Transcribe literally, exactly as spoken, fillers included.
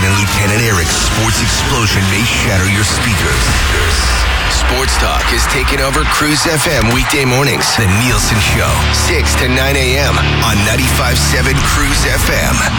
and Lieutenant Eric's sports explosion may shatter your speakers. Sports Talk is taking over Cruise F M weekday mornings. The Nielsen Show, six to nine a.m. on ninety-five point seven Cruise F M.